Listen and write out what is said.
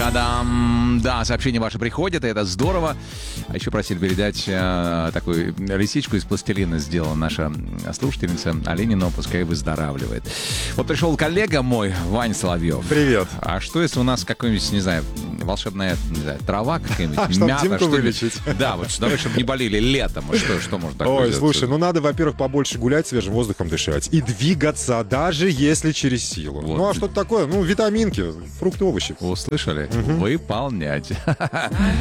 Та-дам! Да, сообщения ваши приходят, и это здорово. А еще просили передать такую лисичку из пластилина сделала наша слушательница Оленина, пускай выздоравливает. Вот пришел коллега мой, Вань Соловьев. Привет. А что если у нас какой-нибудь, не знаю, волшебная, не знаю, трава какая-нибудь, Чтобы мята, Димку вылечить. Да, вот давай, чтобы не болели летом. Что может такое Ой, сделать? слушай, ну надо, во-первых, побольше гулять, свежим воздухом дышать. И двигаться, даже если через силу. Вот. Ну а что-то такое? Ну, витаминки, фрукты, овощи. Услышали? Выполнять.